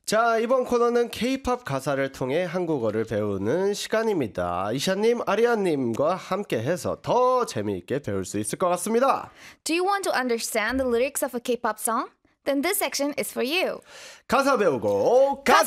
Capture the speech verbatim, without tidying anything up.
자, 이번 코너는 K-팝 가사를 통해 한국어를 배우는 시간입니다. 이샤님, 아리아님과 함께해서 더 재미있게 배울 수 있을 것 같습니다. Do you want to understand the lyrics of a K-pop song? Then this section is for you. 가사 배우고 가사,